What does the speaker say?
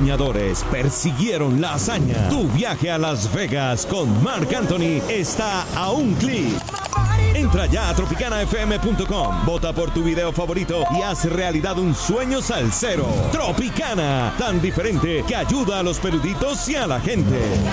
soñadores persiguieron la hazaña. Tu viaje a Las Vegas con Marc Anthony está a un clic. Entra ya a tropicanafm.com, vota por tu video favorito y haz realidad un sueño salsero. Tropicana, tan diferente que ayuda a los peluditos y a la gente.